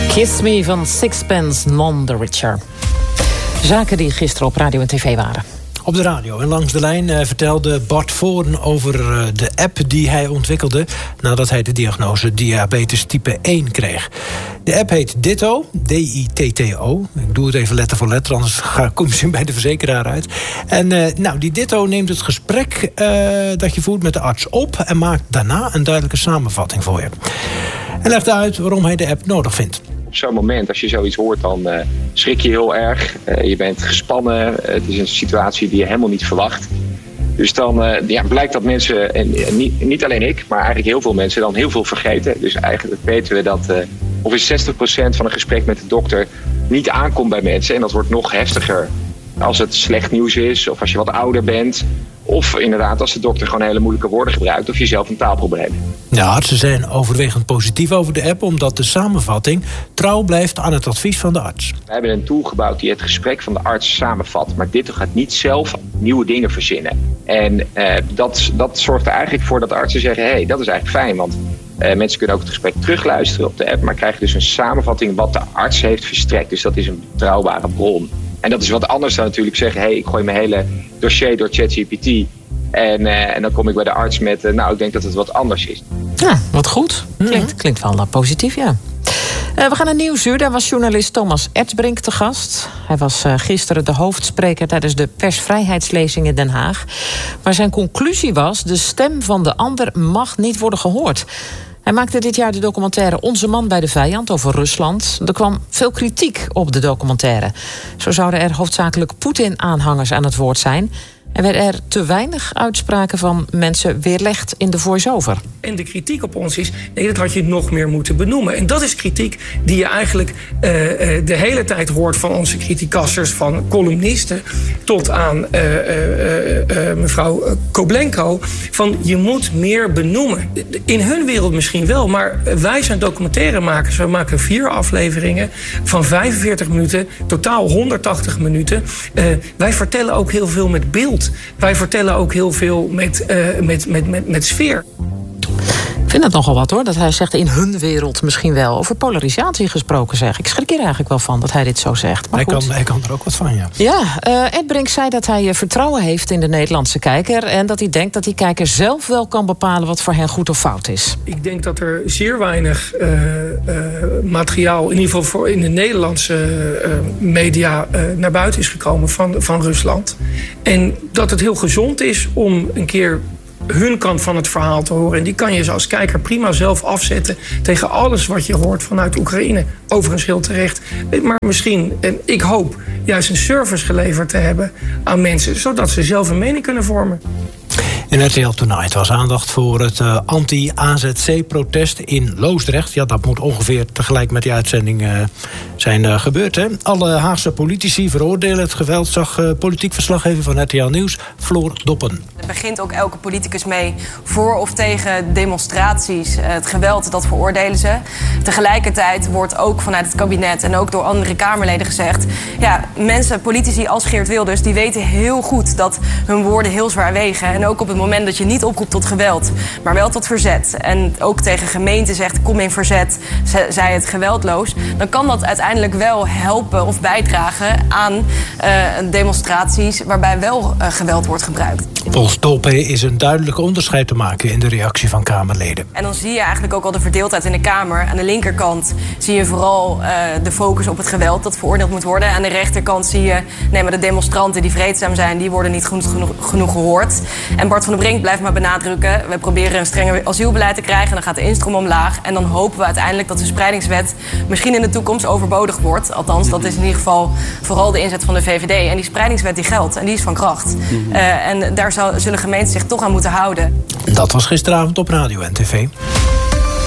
Kiss Me van Sixpence None the Richer. Zaken die gisteren op radio en tv waren. Op de radio en langs de lijn vertelde Bart Voorn over de app die hij ontwikkelde nadat hij de diagnose diabetes type 1 kreeg. De app heet Ditto, D-I-T-T-O. Ik doe het even letter voor letter, anders kom je misschien bij de verzekeraar uit. En die Ditto neemt het gesprek dat je voert met de arts op en maakt daarna een duidelijke samenvatting voor je. En legt uit waarom hij de app nodig vindt. Op zo'n moment, als je zoiets hoort, dan schrik je heel erg. Je bent gespannen. Het is een situatie die je helemaal niet verwacht. Dus dan blijkt dat mensen, en niet alleen ik, maar eigenlijk heel veel mensen dan heel veel vergeten. Dus eigenlijk weten we dat ongeveer 60% van een gesprek met de dokter niet aankomt bij mensen. En dat wordt nog heftiger als het slecht nieuws is of als je wat ouder bent. Of inderdaad als de dokter gewoon hele moeilijke woorden gebruikt of je zelf een taalprobleem hebt. De artsen zijn overwegend positief over de app, omdat de samenvatting trouw blijft aan het advies van de arts. We hebben een tool gebouwd die het gesprek van de arts samenvat. Maar dit gaat niet zelf nieuwe dingen verzinnen. En dat zorgt er eigenlijk voor dat artsen zeggen, hey, dat is eigenlijk fijn. Want mensen kunnen ook het gesprek terugluisteren op de app, maar krijgen dus een samenvatting wat de arts heeft verstrekt. Dus dat is een betrouwbare bron. En dat is wat anders dan natuurlijk zeggen, hey, ik gooi mijn hele dossier door ChatGPT. En dan kom ik bij de arts met, ik denk dat het wat anders is. Ja, wat goed. Klinkt wel positief, ja. We gaan naar Nieuwsuur. Daar was journalist Thomas Erdbrink te gast. Hij was gisteren de hoofdspreker tijdens de persvrijheidslezing in Den Haag. Waar zijn conclusie was, de stem van de ander mag niet worden gehoord. Hij maakte dit jaar de documentaire Onze Man bij de Vijand over Rusland. Er kwam veel kritiek op de documentaire. Zo zouden er hoofdzakelijk Poetin-aanhangers aan het woord zijn. En werden er te weinig uitspraken van mensen weerlegd in de voice-over. En de kritiek op ons is, nee, dat had je nog meer moeten benoemen. En dat is kritiek die je eigenlijk de hele tijd hoort van onze criticasters, van columnisten tot aan mevrouw Koblenko. Van je moet meer benoemen. In hun wereld misschien wel, maar wij zijn documentairemakers. We maken 4 afleveringen van 45 minuten, totaal 180 minuten. Wij vertellen ook heel veel met beeld. Wij vertellen ook heel veel met sfeer. Ik vind het nogal wat hoor, dat hij zegt in hun wereld misschien wel. Over polarisatie gesproken zeg. Ik schrik hier eigenlijk wel van dat hij dit zo zegt. Maar hij kan er ook wat van, ja. Ja, Erdbrink zei dat hij vertrouwen heeft in de Nederlandse kijker. En dat hij denkt dat die kijker zelf wel kan bepalen wat voor hen goed of fout is. Ik denk dat er zeer weinig materiaal, in ieder geval in de Nederlandse media, naar buiten is gekomen van Rusland. En dat het heel gezond is om een keer hun kant van het verhaal te horen. En die kan je als kijker prima zelf afzetten tegen alles wat je hoort vanuit Oekraïne. Overigens heel terecht. Maar misschien, en ik hoop, juist een service geleverd te hebben aan mensen, zodat ze zelf een mening kunnen vormen. In RTL Tonight was aandacht voor het anti-AZC-protest in Loosdrecht. Ja, dat moet ongeveer tegelijk met die uitzending zijn gebeurd. Hè? Alle Haagse politici veroordelen het geweld, zag politiek verslaggever van RTL Nieuws, Floor Doppen. Er begint ook elke politicus mee voor of tegen demonstraties. Het geweld, dat veroordelen ze. Tegelijkertijd wordt ook vanuit het kabinet en ook door andere Kamerleden gezegd, ja, mensen, politici als Geert Wilders, die weten heel goed dat hun woorden heel zwaar wegen. En ook op het moment dat je niet oproept tot geweld, maar wel tot verzet. En ook tegen gemeenten zegt, kom in verzet, zij het geweldloos. Dan kan dat uiteindelijk wel helpen of bijdragen aan demonstraties waarbij wel geweld wordt gebruikt. Volgens Doppen is een duidelijk onderscheid te maken in de reactie van Kamerleden. En dan zie je eigenlijk ook al de verdeeldheid in de Kamer. Aan de linkerkant zie je vooral de focus op het geweld dat veroordeeld moet worden. Aan de rechterkant zie je, nee, maar de demonstranten die vreedzaam zijn, die worden niet genoeg gehoord. En Bart van der Brink blijft maar benadrukken, we proberen een strenger asielbeleid te krijgen en dan gaat de instroom omlaag. En dan hopen we uiteindelijk dat de spreidingswet misschien in de toekomst overbodig wordt. Althans, dat is in ieder geval vooral de inzet van de VVD. En die spreidingswet die geldt en die is van kracht. En daar zullen gemeenten zich toch aan moeten houden. Dat was gisteravond op radio en tv.